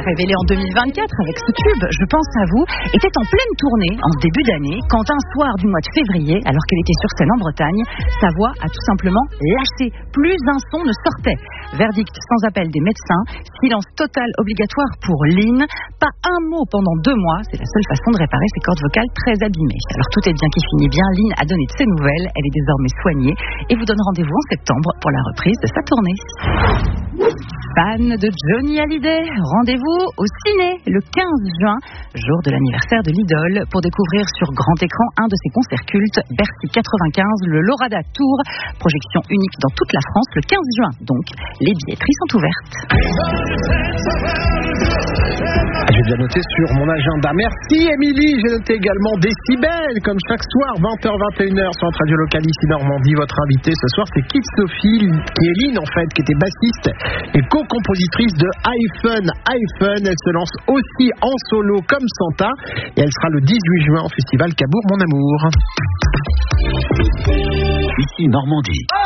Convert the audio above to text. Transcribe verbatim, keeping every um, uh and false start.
révélé en deux mille vingt-quatre avec ce tube, Je pense à vous, était en pleine tournée en début d'année quand un soir du mois de février, alors qu'elle était sur scène en Bretagne, sa voix a tout simplement lâché. Plus un son ne sortait. Verdict sans appel des médecins, silence total obligatoire pour Lynn, pas un mot pendant deux mois, c'est la seule façon de réparer ses cordes vocales très abîmées. Alors tout est bien qui finit bien, Lynn a donné de ses nouvelles, elle est désormais soignée et vous donne rendez-vous en septembre pour la reprise de sa tournée. Fan de Johnny Hallyday, rendez-vous au ciné le quinze juin, jour de l'anniversaire de l'idole, pour découvrir sur grand écran un de ses concerts cultes, Bercy quatre-vingt-quinze, le Lorada Tour, projection unique dans toute la France le quinze juin. Donc, les billetteries sont ouvertes. J'ai bien noté sur mon agenda. Merci Émilie, j'ai noté également Décibel, comme chaque soir, vingt heures vingt et une heures sur notre radio locale ici Normandie. Votre invité ce soir, c'est Kit Sophie, qui est Lynn en fait, qui était bassiste et co-compositrice de iPhone. iPhone, elle se lance aussi en solo comme Santa et elle sera le dix-huit juin au festival Cabourg Mon Amour. Ici Normandie.